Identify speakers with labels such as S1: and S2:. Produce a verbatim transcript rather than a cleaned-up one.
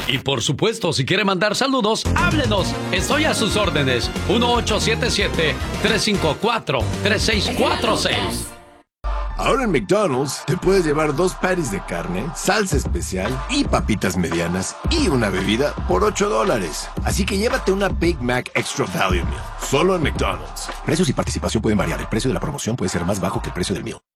S1: Y por supuesto, si quiere mandar saludos, háblenos. Estoy a sus órdenes. uno ocho siete siete, tres cinco cuatro, tres seis cuatro seis.
S2: Ahora en McDonald's te puedes llevar dos patties de carne, salsa especial y papitas medianas y una bebida por ocho dólares. Así que llévate una Big Mac Extra Value Meal. Solo en McDonald's. Precios y participación pueden variar. El precio de la promoción puede ser más bajo que el precio del meal.